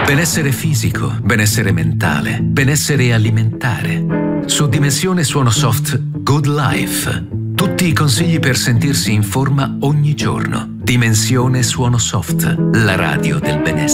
Benessere fisico, benessere mentale, benessere alimentare. Su Dimensione Suono Soft Good Life. Tutti i consigli per sentirsi in forma ogni giorno. Dimensione Suono Soft, la radio del benessere.